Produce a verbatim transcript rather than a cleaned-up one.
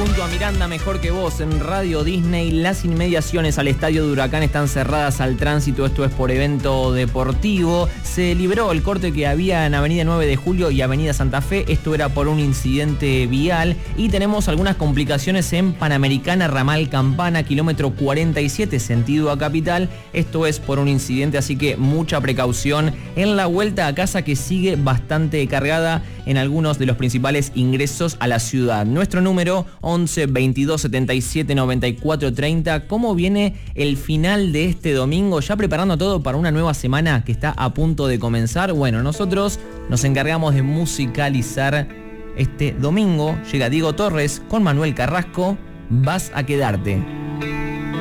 junto a Miranda Mejor que Vos en Radio Disney. Las inmediaciones al estadio de Huracán están cerradas al tránsito, esto es por evento deportivo. Se liberó el corte que había en Avenida nueve de Julio y Avenida Santa Fe, esto era por un incidente vial. Y tenemos algunas complicaciones en Panamericana, Ramal Campana, kilómetro cuarenta y siete, sentido a Capital. Esto es por un incidente, así que mucha precaución en la vuelta a casa, que sigue bastante cargada en algunos de los principales ingresos a la ciudad. Nuestro número once veintidós setenta y siete noventa y cuatro treinta. ¿Cómo viene el final de este domingo? Ya preparando todo para una nueva semana que está a punto de comenzar. Bueno, nosotros nos encargamos de musicalizar este domingo. Llega Diego Torres con Manuel Carrasco. Vas a quedarte.